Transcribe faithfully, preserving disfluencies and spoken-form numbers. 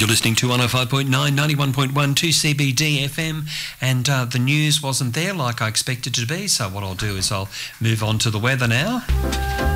You're listening to one oh five point nine, ninety-one point one, two C B D F M, and uh, the news wasn't there like I expected it to be, so what I'll do is I'll move on to the weather now.